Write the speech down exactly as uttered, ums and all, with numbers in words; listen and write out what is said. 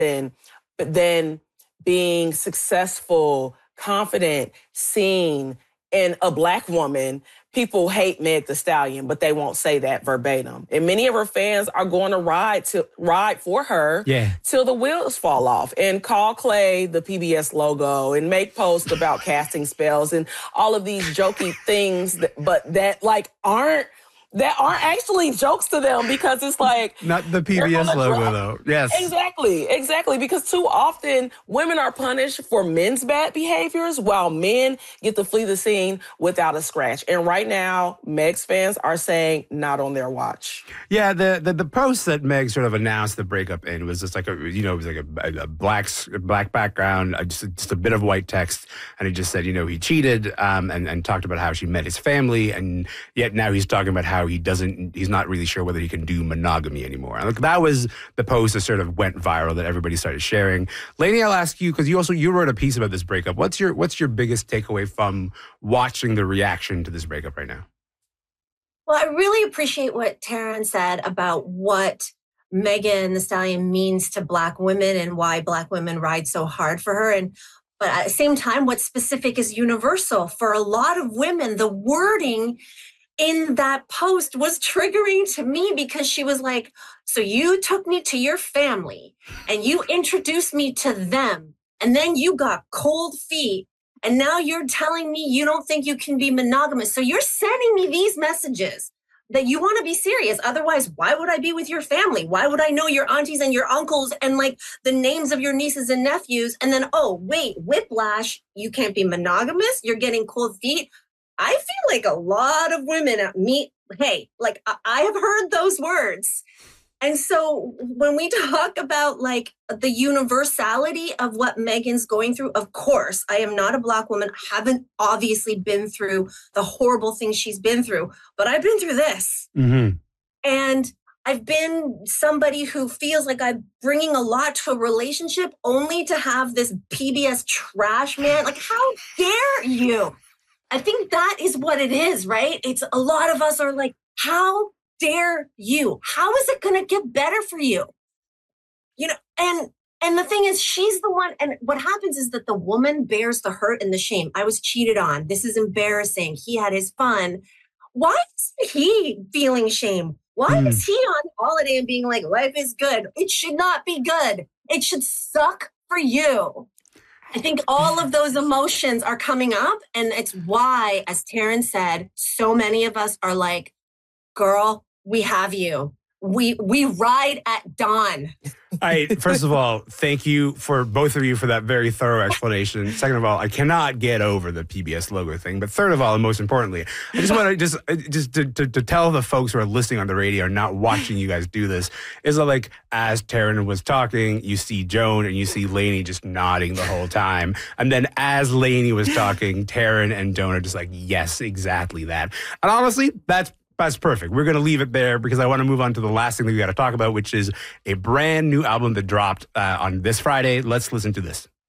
but then being successful, confident, seen, and a Black woman, people hate Meg Thee Stallion, but they won't say that verbatim. And many of her fans are going to ride to ride for her yeah. till the wheels fall off and call Clay the P B S logo and make posts about casting spells and all of these jokey things, that, but that like aren't that aren't actually jokes to them because it's like... Not the P B S logo, drop. though. Yes. Exactly, exactly. Because too often, women are punished for men's bad behaviors while men get to flee the scene without a scratch. And right now, Meg's fans are saying, not on their watch. Yeah, the the, the post that Meg sort of announced the breakup in was just like a, you know, it was like a, a black, black background, just, just a bit of white text. And he just said, you know, he cheated um, and, and talked about how she met his family. And yet now he's talking about how he doesn't, he's not really sure whether he can do monogamy anymore. And like, that was the post that sort of went viral that everybody started sharing. Lainey, I'll ask you, because you also, you wrote a piece about this breakup. What's your, what's your biggest takeaway from watching the reaction to this breakup right now? Well, I really appreciate what Taryn said about what Megan Thee Stallion means to Black women and why Black women ride so hard for her. And but at the same time, what's specific is universal. For a lot of women, the wording in that post was triggering to me because she was like, so you took me to your family and you introduced me to them and then you got cold feet and now you're telling me you don't think you can be monogamous. So you're sending me these messages that you want to be serious. Otherwise, why would I be with your family? Why would I know your aunties and your uncles and like the names of your nieces and nephews? And then, oh, wait, whiplash, you can't be monogamous. You're getting cold feet. I feel like a lot of women meet, hey, like I have heard those words. And so when we talk about like the universality of what Megan's going through, of course, I am not a Black woman, haven't obviously been through the horrible things she's been through, but I've been through this. Mm-hmm. And I've been somebody who feels like I'm bringing a lot to a relationship only to have this P B S trash man. Like, how dare you? I think that is what it is, right? It's a lot of us are like, how dare you? How is it going to get better for you? You know, and and the thing is, she's the one. And what happens is that the woman bears the hurt and the shame. I was cheated on. This is embarrassing. He had his fun. Why is he feeling shame? Why mm. is he on holiday and being like, life is good? It should not be good. It should suck for you. I think all of those emotions are coming up. And it's why, as Taryn said, so many of us are like, girl, we have you. We we ride at dawn. I, first of all, thank you for both of you for that very thorough explanation. Second of all, I cannot get over the P B S logo thing. But third of all, and most importantly, I just want to just just to, to, to tell the folks who are listening on the radio, not watching you guys do this, is that like as Taryn was talking, you see Joan and you see Lainey just nodding the whole time. And then as Lainey was talking, Taryn and Joan are just like, yes, exactly that. And honestly, that's That's perfect. We're going to leave it there because I want to move on to the last thing that we got to talk about, which is a brand new album that dropped uh, on this Friday. Let's listen to this.